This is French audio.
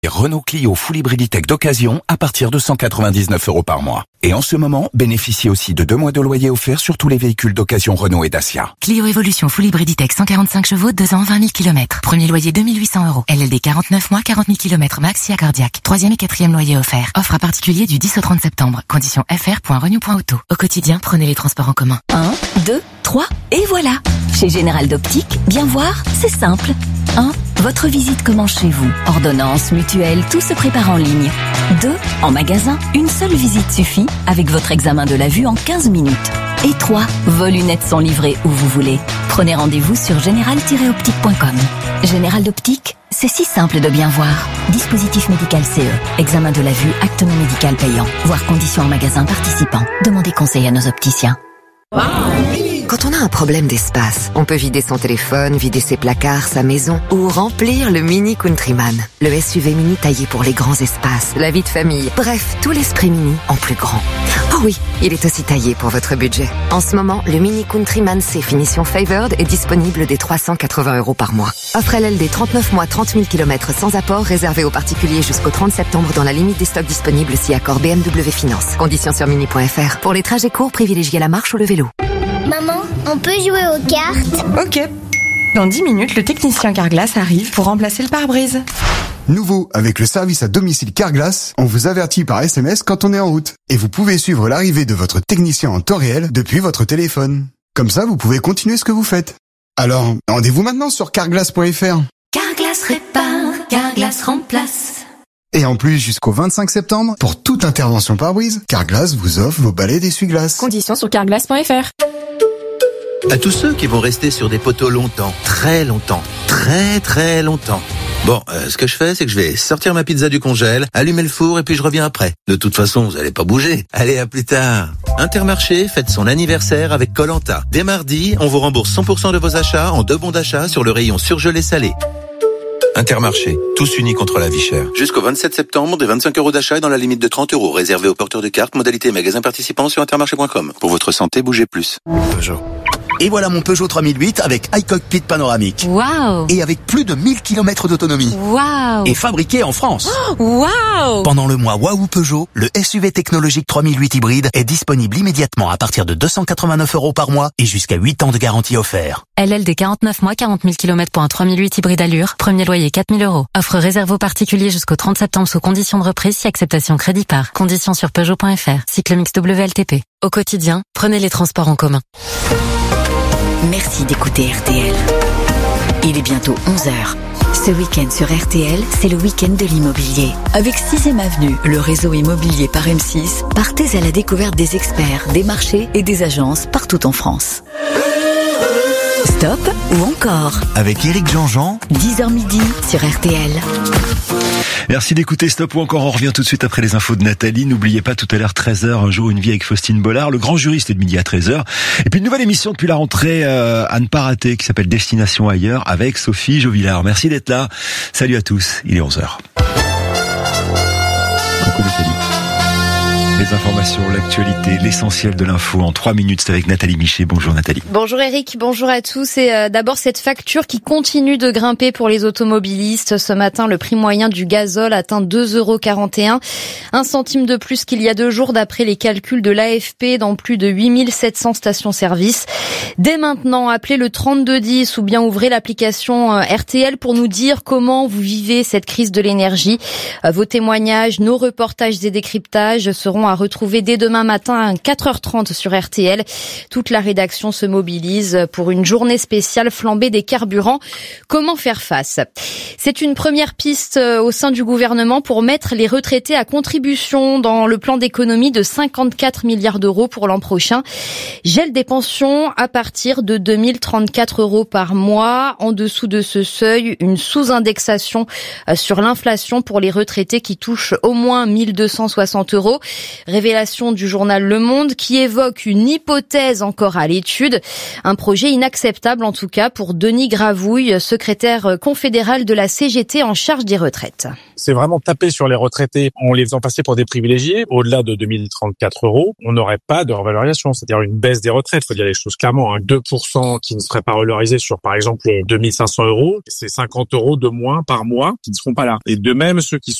Et Renault Clio Full Hybrid E-Tech d'occasion à partir de 199 € par mois. Et en ce moment, bénéficiez aussi de 2 mois de loyer offert sur tous les véhicules d'occasion Renault et Dacia. Clio Evolution Full Hybrid E-Tech 145 chevaux, 2 ans, 20 000 km. Premier loyer 2 800 €. LLD 49 mois, 40 000 km max, SIA cardiaque. 3e et 4e loyer offert. Offre à particulier du 10 au 30 septembre. Conditions fr.renew.auto. Au quotidien, prenez les transports en commun. 1, 2, 3, et voilà. Chez Général d'Optique, bien voir, c'est simple. 1. Votre visite commence chez vous. Ordonnance, mutuelle, tout se prépare en ligne. 2. En magasin, une seule visite suffit avec votre examen de la vue en 15 minutes. Et 3. Vos lunettes sont livrées où vous voulez. Prenez rendez-vous sur général-optique.com. Général d'Optique, c'est si simple de bien voir. Dispositif médical CE. Examen de la vue, acte non médical payant. Voir conditions en magasin participant. Demandez conseil à nos opticiens. Quand on a un problème d'espace, on peut vider son téléphone, vider ses placards, sa maison ou remplir le Mini Countryman. Le SUV mini taillé pour les grands espaces, la vie de famille, bref, tout l'esprit mini en plus grand. Oh oui, il est aussi taillé pour votre budget. En ce moment, le Mini Countryman C finition Favored est disponible dès 380 € par mois. Offre LLD 39 mois, 30 000 km sans apport, réservé aux particuliers jusqu'au 30 septembre dans la limite des stocks disponibles si accord BMW Finance. Conditions sur mini.fr. Pour les trajets courts, privilégiez la marche ou le vélo. Maman, on peut jouer aux cartes? Ok. Dans 10 minutes, le technicien Carglass arrive pour remplacer le pare-brise. Nouveau, avec le service à domicile Carglass, on vous avertit par SMS quand on est en route. Et vous pouvez suivre l'arrivée de votre technicien en temps réel depuis votre téléphone. Comme ça, vous pouvez continuer ce que vous faites. Alors, rendez-vous maintenant sur carglass.fr. Carglass répare, Carglass remplace. Et en plus, jusqu'au 25 septembre, pour toute intervention pare-brise, Carglass vous offre vos balais d'essuie-glace. Conditions sur carglass.fr. À tous ceux qui vont rester sur des poteaux longtemps, très longtemps, très longtemps. Bon, ce que je fais, c'est que je vais sortir ma pizza du congèle, allumer le four et puis je reviens après. De toute façon, vous allez pas bouger. Allez, à plus tard. Intermarché fête son anniversaire avec Koh-Lanta. Dès mardi, on vous rembourse 100% de vos achats en 2 bons d'achat sur le rayon surgelé salé. Intermarché, tous unis contre la vie chère. Jusqu'au 27 septembre, des 25 € d'achat et dans la limite de 30 €, réservé aux porteurs de cartes, modalité magasin participant sur intermarché.com. Pour votre santé, bougez plus. Peugeot. Et voilà mon Peugeot 3008 avec iCockpit panoramique. Waouh! Et avec plus de 1000 km d'autonomie. Waouh! Et fabriqué en France. Waouh! Pendant le mois Waouh Peugeot, le SUV technologique 3008 hybride est disponible immédiatement à partir de 289 € par mois et jusqu'à 8 ans de garantie offert. LLD 49 mois, 40 000 km pour un 3008 hybride allure. Premier loyer 4 000 €. Offre réservée aux particuliers jusqu'au 30 septembre sous conditions de reprise si acceptation crédit par. Conditions sur Peugeot.fr. Cycle mix WLTP. Au quotidien, prenez les transports en commun. Merci d'écouter RTL. Il est bientôt 11h. Ce week-end sur RTL, c'est le week-end de l'immobilier. Avec 6e Avenue, le réseau immobilier par M6, partez à la découverte des experts, des marchés et des agences partout en France. Stop ou encore Avec Éric Jean-Jean, 10h midi sur RTL. Merci d'écouter Stop ou encore. On revient tout de suite après les infos de Nathalie. N'oubliez pas tout à l'heure 13h, Un jour une vie avec Faustine Bollard. Le grand juriste est de midi à 13h. Et puis une nouvelle émission depuis la rentrée à ne pas rater qui s'appelle Destination ailleurs avec Sophie Jovillard. Merci d'être là. Salut à tous. Il est 11h. Coucou Nathalie. Les informations, l'actualité, l'essentiel de l'info en 3 minutes, c'est avec Nathalie Michet. Bonjour Nathalie. Bonjour Eric, bonjour à tous. Et d'abord cette facture qui continue de grimper pour les automobilistes. Ce matin, le prix moyen du gazole atteint 2,41 €. 1 centime de plus qu'il y a 2 jours d'après les calculs de l'AFP dans plus de 8700 stations-service. Dès maintenant, appelez le 3210 ou bien ouvrez l'application RTL pour nous dire comment vous vivez cette crise de l'énergie. Vos témoignages, nos reportages et décryptages seront à retrouver dès demain matin à 4h30 sur RTL. Toute la rédaction se mobilise pour une journée spéciale flambée des carburants. Comment faire face? C'est une première piste au sein du gouvernement pour mettre les retraités à contribution dans le plan d'économie de 54 milliards d'euros pour l'an prochain. Gel des pensions à partir de 2034 € par mois. En dessous de ce seuil, une sous-indexation sur l'inflation pour les retraités qui touchent au moins 1260 €. Révélation du journal Le Monde qui évoque une hypothèse encore à l'étude. Un projet inacceptable en tout cas pour Denis Gravouille, secrétaire confédéral de la CGT en charge des retraites. C'est vraiment taper sur les retraités en les faisant passer pour des privilégiés. Au-delà de 2034 €, on n'aurait pas de revalorisation, c'est-à-dire une baisse des retraites. Il faut dire les choses clairement. 2% qui ne seraient pas revalorisés sur, par exemple, 2500 €, c'est 50 € de moins par mois qui ne seront pas là. Et de même, ceux qui